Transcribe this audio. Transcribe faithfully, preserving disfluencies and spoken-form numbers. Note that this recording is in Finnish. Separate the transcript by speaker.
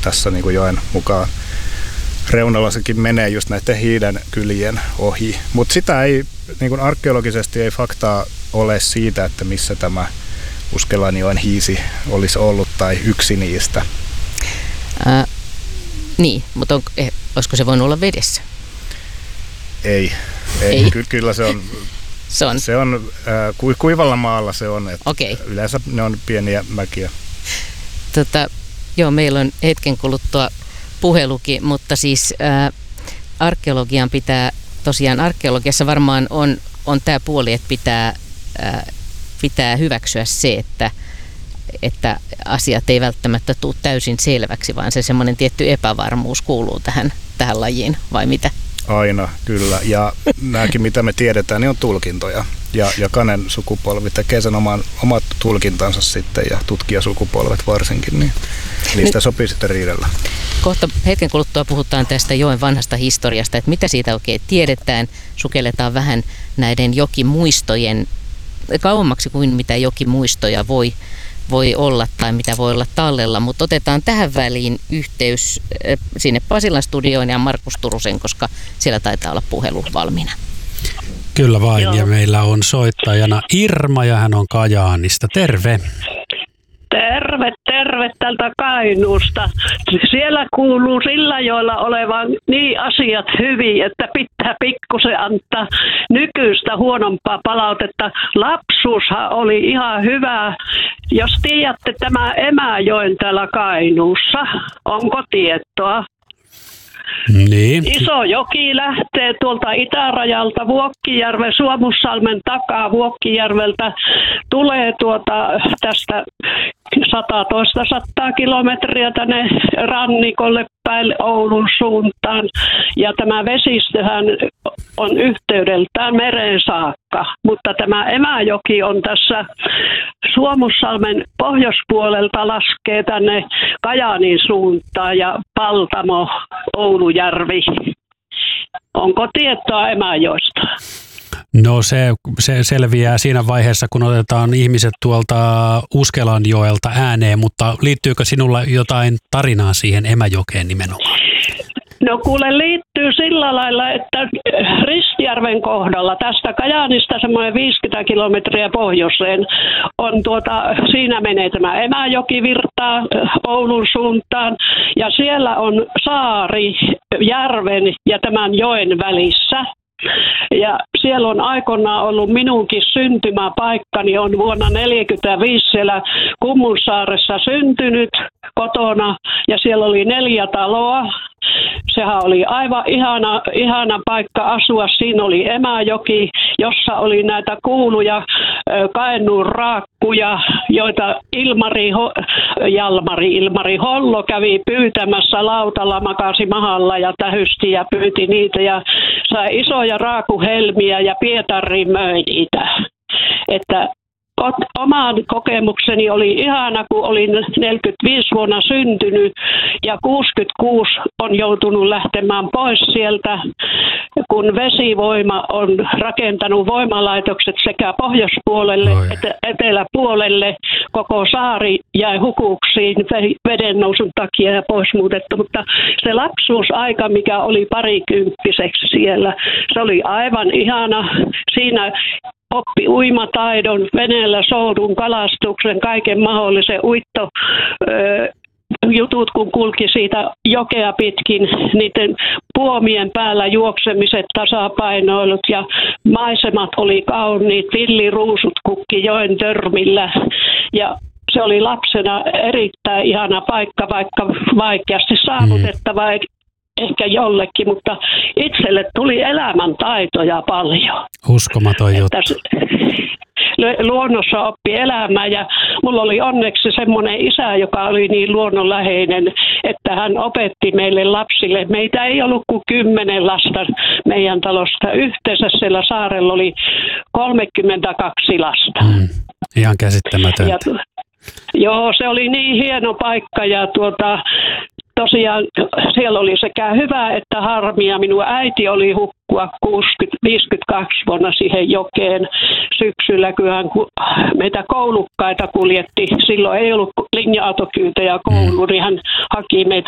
Speaker 1: tässä niin kuin joen mukaan reunalla sekin menee just näiden hiiden kylien ohi. Mutta sitä ei, niin kuin arkeologisesti ei faktaa ole siitä, että missä tämä Uskelanjoen hiisi olisi ollut tai yksi niistä.
Speaker 2: Ää, niin, mutta on, eh, olisiko se voinut olla vedessä?
Speaker 1: Ei, ei. ei. Ky- kyllä se on,
Speaker 2: se on,
Speaker 1: se on äh, ku, kuivalla maalla se on, että
Speaker 2: okay.
Speaker 1: Yleensä ne on pieniä mäkiä.
Speaker 2: Tota, joo, meillä on hetken kuluttua puhelukin, mutta siis ää, arkeologian pitää, tosiaan arkeologiassa varmaan on, on tämä puoli, että pitää, ää, pitää hyväksyä se, että, että asiat ei välttämättä tule täysin selväksi, vaan se semmoinen tietty epävarmuus kuuluu tähän, tähän lajiin, vai mitä?
Speaker 1: Aina, kyllä. Ja nämäkin, mitä me tiedetään, niin on tulkintoja. Ja jokainen sukupolvi tekee sen oman, omat tulkintansa sitten, ja tutkijasukupolvet varsinkin, niin niistä Nyt, sopii sitten riidellä.
Speaker 2: Kohta hetken kuluttua puhutaan tästä joen vanhasta historiasta, että mitä siitä oikein tiedetään. Sukelletaan vähän näiden jokimuistojen, kauemmaksi kuin mitä jokimuistoja voi, voi olla tai mitä voi olla tallella, mutta otetaan tähän väliin yhteys sinne Pasilan studioon ja Markus Turusen, koska siellä taitaa olla puhelu valmiina.
Speaker 3: Kyllä vain,
Speaker 4: Joo.
Speaker 3: Ja meillä on soittajana Irma ja hän on Kajaanista. Terve!
Speaker 4: Terve, terve tältä Kainuusta. Siellä kuuluu Sillajoella olevan niin asiat hyvin, että pitää pikkusen antaa nykyistä huonompaa palautetta. Lapsuushan oli ihan hyvä. Jos tiedätte tämä Emäjoen täällä Kainuussa, onko tietoa?
Speaker 3: Niin.
Speaker 4: Iso joki lähtee tuolta itärajalta Vuokkijärven, Suomussalmen takaa Vuokkijärveltä. Tulee tuota tästä sata sataa kilometriä tänne rannikolle päin Oulun suuntaan. Ja tämä vesistöhän on yhteydeltään mereen saakka. Mutta tämä Emäjoki on tässä Suomussalmen pohjoispuolelta laskee tänne Kajaanin suuntaan ja Paltamo, Oulujärvi. Onko tietoa Emäjoesta?
Speaker 3: No se, se selviää siinä vaiheessa, kun otetaan ihmiset tuolta Uskelanjoelta ääneen, mutta liittyykö sinulla jotain tarinaa siihen Emäjokeen nimenomaan?
Speaker 4: No kuule, liittyy sillä lailla, että Ristijärven kohdalla tästä Kajaanista semmoinen viisikymmentä kilometriä pohjoiseen on tuota, siinä menee tämä Emäjoki virtaa Oulun suuntaan ja siellä on saari järven ja tämän joen välissä. Ja siellä on aikoinaan ollut minunkin syntymäpaikkani, on vuonna tuhatyhdeksänsataaneljäkymmentäviisi siellä Kummunsaaressa syntynyt kotona ja siellä oli neljä taloa. Sehän oli aivan ihana, ihana paikka asua. Siinä oli Emäjoki, jossa oli näitä kuuluja Kainuun raakkuja, joita Ilmari, Jalmari, Ilmari Hollo kävi pyytämässä lautalla, makasi mahalla ja tähysti ja pyyti niitä ja sai isoja raakuhelmiä ja Pietariin möi niitä. Että oman kokemukseni oli ihana, kun olin neljäkymmentäviisi vuonna syntynyt ja kuusikymmentäkuusi on joutunut lähtemään pois sieltä, kun vesivoima on rakentanut voimalaitokset sekä pohjoispuolelle
Speaker 3: Oi.
Speaker 4: että eteläpuolelle. Koko saari jäi hukuksiin veden nousun takia ja pois muutettu, mutta se lapsuusaika, mikä oli parikymppiseksi siellä, se oli aivan ihana. Siinä oppi uimataidon, veneellä soudun, kalastuksen, kaiken mahdollisen uitto, öö, jutut, kun kulki siitä jokea pitkin, niiden puomien päällä juoksemiset, tasapainoilut ja maisemat oli kauniit, villiruusut kukki joen törmillä ja se oli lapsena erittäin ihana paikka, vaikka vaikeasti saavutettava, mm. ehkä jollekin, mutta itselle tuli elämäntaitoja paljon.
Speaker 3: Uskomaton juttu.
Speaker 4: Luonnossa oppi elämään ja mulla oli onneksi semmoinen isä, joka oli niin luonnonläheinen, että hän opetti meille lapsille. Meitä ei ollut kuin kymmenen lasta meidän talosta. Yhteensä siellä saarella oli kolmekymmentäkaksi lasta.
Speaker 3: Mm, ihan käsittämätöntä.
Speaker 4: Ja, joo, se oli niin hieno paikka ja tuota... Tosiaan siellä oli sekä hyvä että harmia. Minun äiti oli hukkua viisikymmentäkaksi vuonna siihen jokeen syksyllä, kun hän meitä koulukkaita kuljetti. Silloin ei ollut linja-autokyytejä kouluun, niin hän haki meitä